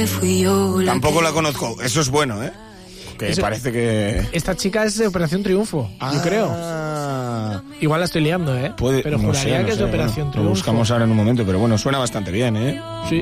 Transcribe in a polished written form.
Tampoco la conozco, eso es bueno, ¿eh? Que parece que... Esta chica es de Operación Triunfo, yo creo. Igual la estoy liando, ¿eh? Pero juraría que es de Operación Triunfo. Lo buscamos ahora en un momento, pero bueno, suena bastante bien, ¿eh? Sí.